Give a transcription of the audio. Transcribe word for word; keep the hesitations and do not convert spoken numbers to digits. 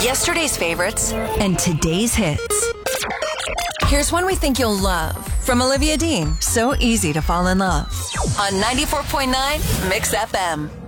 Yesterday's favorites and today's hits. Here's one we think you'll love from Olivia Dean. So easy to fall in love. on ninety-four point nine Mix F M.